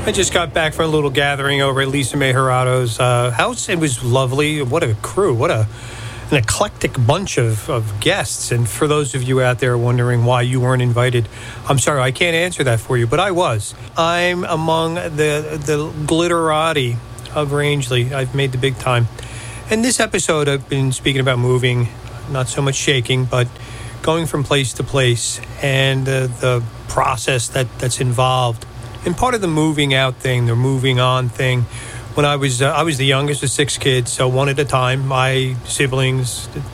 I just got back from a little gathering over at Lisa Mejorato's house. It was lovely. What a crew. An eclectic bunch of guests. And for those of you out there wondering why you weren't invited, I'm sorry, I can't answer that for you, but I was. I'm among the glitterati of Rangeley. I've made the big time. In this episode, I've been speaking about moving, not so much shaking, but going from place to place and the process that's involved. And part of the moving out thing, the moving on thing, when I was the youngest of 6 kids, so one at a time. My siblings